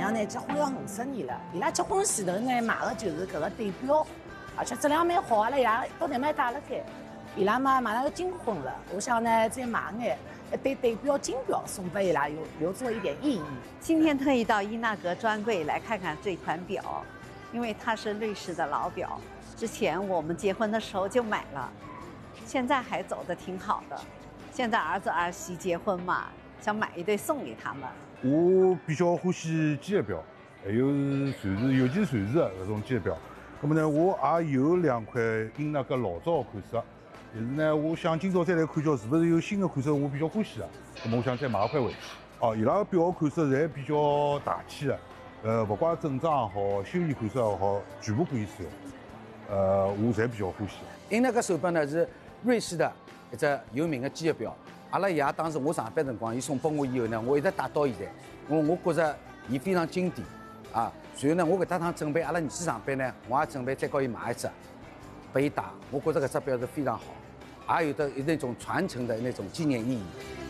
娘呢结婚要50年了，伊拉结婚前头呢买的就是搿个对表，而且质量蛮好，阿拉爷到台蛮带了该。伊拉嘛马上要金婚了，我想呢再买眼一对对表金表送给伊拉，留作一点意义。 今天特意到伊纳格专柜来看看这款表，因为它是瑞士的老表，之前我们结婚的时候就买了，现在还走得挺好的。现在儿子儿媳结婚嘛，想买一对送给他们。 我比较欢喜机械表，还有传世，尤其是传世的搿种机械表。那么呢，我也有2块伊纳格老早的款式，但是呢，我想今朝再来看叫是不是有新的款式我比较欢喜的，那么我想再买一块回去。哦，伊拉个表款式侪比较大气的，不管正装也好，休闲款式也好，全部可以穿。我侪比较欢喜。 伊纳格手表呢是瑞士的一只有名的机械表。阿拉爷当时我上班辰光，伊送拨我以后呢，我一直戴到现在。我觉着伊非常经典啊。随后呢，我搿搭趟准备阿拉儿子上班呢，我也准备再给伊买一只，拨伊戴。我觉着搿只表是非常好，也有的那种传承的那种纪念意义。